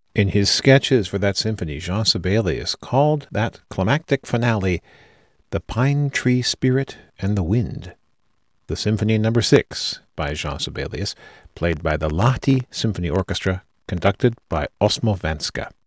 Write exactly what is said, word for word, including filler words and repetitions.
In his sketches for that symphony, Jean Sibelius called that climactic finale "The Pine Tree Spirit and the Wind." The Symphony Number Six by Jean Sibelius, played by the Lahti Symphony Orchestra, conducted by Osmo Vanska.